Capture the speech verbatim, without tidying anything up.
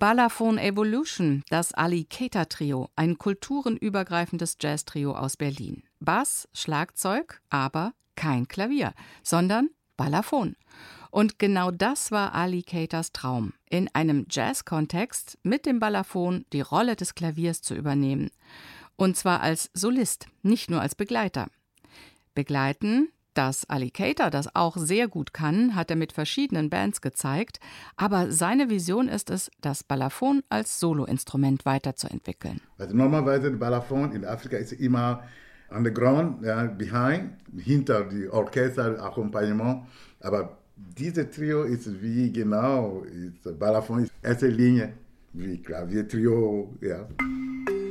Balafon Evolution, das Ali Keita Trio, ein kulturenübergreifendes Jazz-Trio aus Berlin. Bass, Schlagzeug, aber kein Klavier, sondern Balafon. Und genau das war Ali Keitas Traum, in einem Jazz-Kontext mit dem Balafon die Rolle des Klaviers zu übernehmen. Und zwar als Solist, nicht nur als Begleiter. Begleiten, dass Ali Keita das auch sehr gut kann, hat er mit verschiedenen Bands gezeigt, aber seine Vision ist es, das Balafon als Soloinstrument weiterzuentwickeln. Also normalerweise das Balafon in Afrika ist immer underground, ja, behind, hinter die Orchester, Akkompagnement, aber dieses Trio ist wie genau, ist Balafon ist erste Linie, wie Klaviertrio, ja.